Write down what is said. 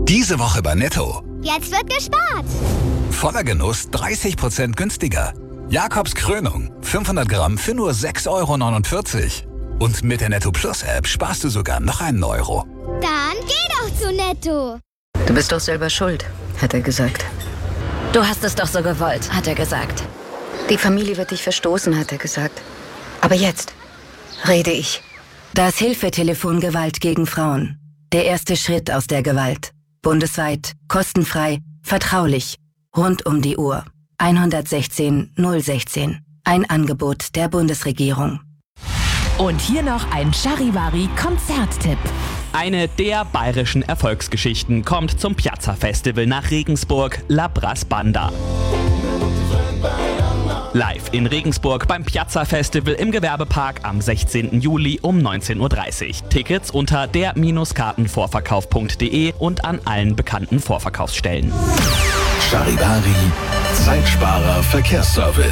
Diese Woche bei Netto. Jetzt wird gespart. Voller Genuss 30% günstiger. Jakobs Krönung, 500 Gramm für nur 6,49 €. Und mit der Netto Plus App sparst du sogar noch einen Euro. Dann geh doch zu Netto. Du bist doch selber schuld, hat er gesagt. Du hast es doch so gewollt, hat er gesagt. Die Familie wird dich verstoßen, hat er gesagt. Aber jetzt rede ich. Das Hilfetelefon Gewalt gegen Frauen. Der erste Schritt aus der Gewalt. Bundesweit, kostenfrei, vertraulich, rund um die Uhr. 116 016. Ein Angebot der Bundesregierung. Und hier noch ein Charivari-Konzerttipp. Eine der bayerischen Erfolgsgeschichten kommt zum Piazza-Festival nach Regensburg, La Brass Banda. Live in Regensburg beim Piazza-Festival im Gewerbepark am 16. Juli um 19:30 Uhr. Tickets unter der-kartenvorverkauf.de und an allen bekannten Vorverkaufsstellen. Charivari, Zeitsparer Verkehrsservice.